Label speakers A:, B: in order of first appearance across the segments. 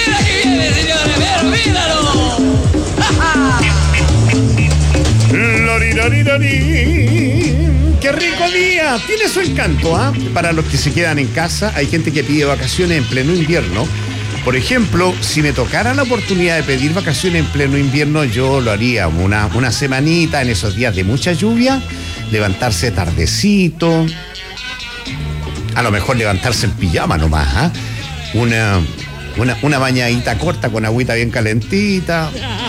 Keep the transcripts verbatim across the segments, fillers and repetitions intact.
A: mira que viene, señores, pero míralo.
B: Lori, lori, lori. Qué rico día. Tiene su encanto, ¿ah? ¿eh? Para los que se quedan en casa, hay gente que pide vacaciones en pleno invierno. Por ejemplo, si me tocara la oportunidad de pedir vacaciones en pleno invierno, yo lo haría una, una semanita en esos días de mucha lluvia, levantarse tardecito, a lo mejor levantarse en pijama nomás, ¿ah? ¿eh? Una, una, una bañadita corta con agüita bien calentita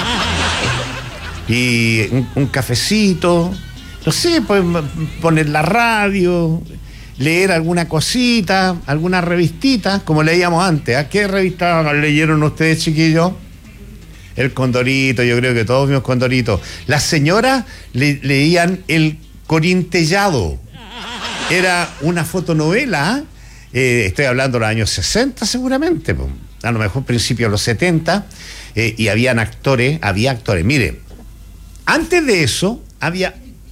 B: y un, un cafecito, no sé, pues poner la radio, leer alguna cosita, alguna revistita, como leíamos antes. ¿A qué revista leyeron ustedes, chiquillos? El Condorito, yo creo que todos vimos Condorito. Las señoras le, leían El Corintellado. Era una fotonovela, eh, estoy hablando de los años sesenta seguramente, pues, a lo mejor principios de los setenta, eh, y habían actores, había actores. Mire, antes de eso había...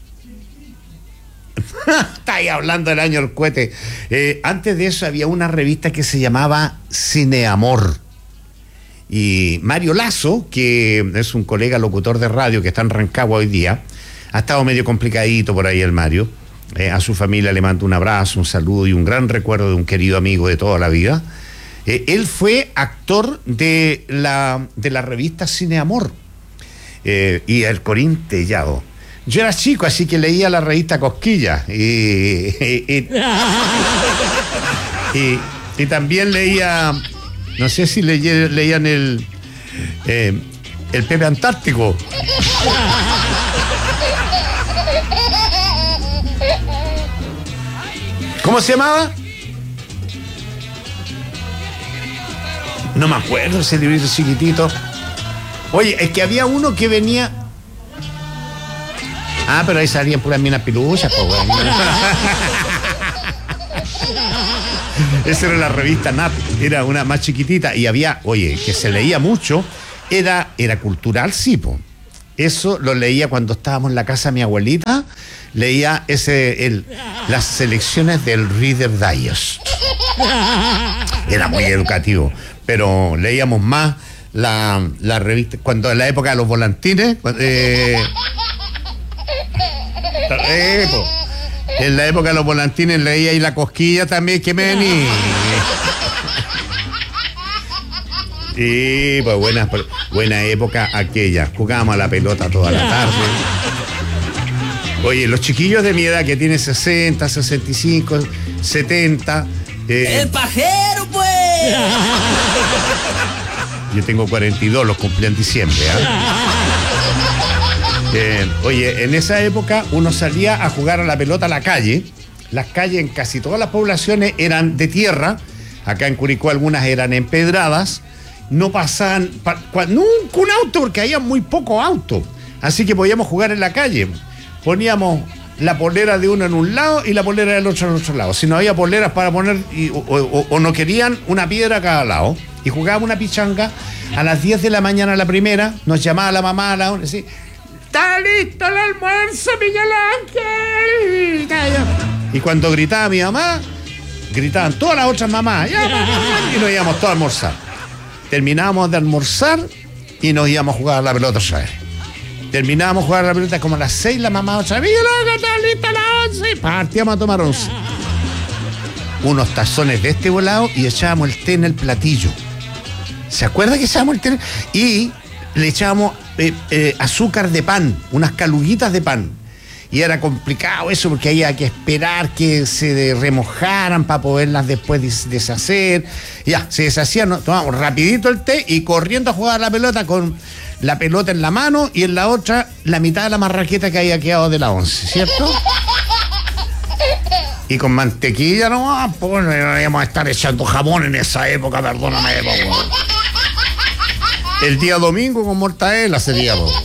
B: Está ahí hablando del año del cohete. Eh, antes de eso había una revista que se llamaba Cineamor. Y Mario Lazo, que es un colega locutor de radio que está en Rancagua hoy día, ha estado medio complicadito por ahí el Mario. Eh, a su familia le mando un abrazo, un saludo y un gran recuerdo de un querido amigo de toda la vida. Eh, él fue actor de la, de la revista Cineamor. Eh, y El Corintellado. Yo era chico, así que leía la revista Cosquilla y, y, y, y, y también leía, no sé si leía, leían el eh, el Pepe Antártico. ¿Cómo se llamaba? No me acuerdo ese librito chiquitito. Oye, es que había uno que venía... Ah, pero ahí salían puras minas piluchas, pues, bueno. Esa era la revista N A P, era una más chiquitita y había, oye, que se leía mucho, era, era cultural, sí, po. Eso lo leía cuando estábamos en la casa de mi abuelita, leía ese, el, las selecciones del Reader Digest. Era muy educativo, pero leíamos más la, la revista, cuando en la época de los volantines, eh, Eh, en la época de los volantines leía ahí la Cosquilla también, que me venía. Sí, pues buena, buena época aquella. Jugábamos a la pelota toda la tarde. Oye, los chiquillos de mi edad que tienen sesenta, sesenta y cinco, setenta.
A: Eh, ¡El pajero, pues!
B: Yo tengo cuarenta y dos, los cumplí en diciembre, ¿eh? Eh, oye, en esa época uno salía a jugar a la pelota a la calle. Las calles en casi todas las poblaciones eran de tierra. Acá en Curicó algunas eran empedradas. No pasaban pa, pa, nunca un auto porque había muy pocos autos. Así que podíamos jugar en la calle. Poníamos la polera de uno en un lado y la polera del otro en el otro lado. Si no había poleras para poner, y, o, o, o no querían, una piedra a cada lado. Y jugábamos una pichanga. A las diez de la mañana la primera, nos llamaba la mamá a la hora, así... ¡Está listo el almuerzo, Miguel Ángel! Y cuando gritaba mi mamá, gritaban todas las otras mamás, ¡ya, mamá! Y nos íbamos todos a almorzar. Terminábamos de almorzar y nos íbamos a jugar a la pelota otra vez. Terminábamos de jugar a la pelota como a las seis, la mamá otra vez, ¡Miguel Ángel, está lista a las once! Y partíamos a tomar once. Unos tazones de este volado y echábamos el té en el platillo. ¿Se acuerda que echábamos el té? Y le echábamos eh, eh, azúcar de pan, unas caluguitas de pan. Y era complicado eso porque había que esperar que se remojaran para poderlas después des- deshacer. Ya, se deshacían, ¿no? Tomamos rapidito el té y corriendo a jugar a la pelota con la pelota en la mano y en la otra la mitad de la marraqueta que había quedado de la once, ¿cierto? Y con mantequilla nomás, pues no íbamos a estar echando jamón en esa época, perdóname, pues. El día domingo con mortadela sería, pues.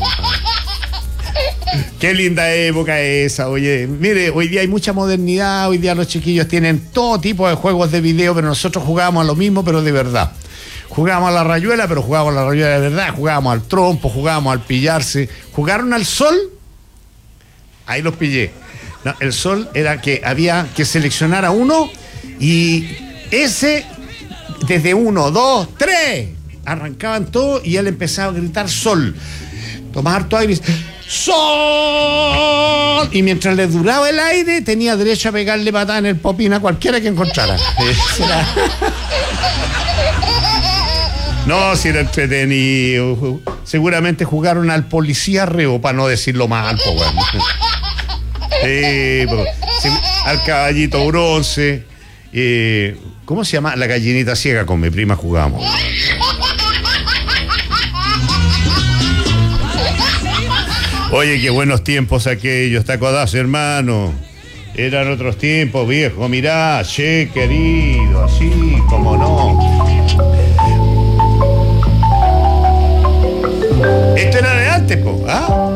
B: Qué linda época esa, oye. Mire, hoy día hay mucha modernidad, hoy día los chiquillos tienen todo tipo de juegos de video, pero nosotros jugábamos a lo mismo, pero de verdad. Jugábamos a la rayuela, pero jugábamos a la rayuela de verdad, jugábamos al trompo, jugábamos al pillarse. ¿Jugaron al sol? Ahí los pillé. No, el sol era que había que seleccionar a uno y ese, desde uno, dos, tres, arrancaban todo y él empezaba a gritar sol. Tomaba harto aire y ¡sol! Y mientras le duraba el aire, tenía derecho a pegarle patada en el popín a cualquiera que encontrara. No, si era entretenido. Seguramente jugaron al policía reo, para no decirlo mal, po, bueno. Sí, po, sí, al caballito bronce. Eh, ¿Cómo se llama? La gallinita ciega, con mi prima jugábamos. Oye, qué buenos tiempos aquellos, ¿te acordás, hermano? Eran otros tiempos, viejo, mirá, che, querido, así, como no. Esto era de antes, po, ¿ah?